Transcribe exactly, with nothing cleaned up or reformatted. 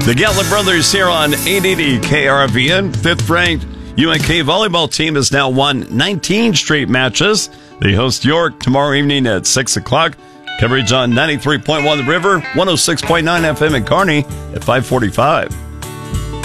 The Gatlin brothers here on eight eighty K R V N. Fifth-ranked U N K volleyball team has now won nineteen straight matches. They host York tomorrow evening at six o'clock. Coverage on ninety-three point one The River, one oh six point nine F M in Kearney at five forty-five.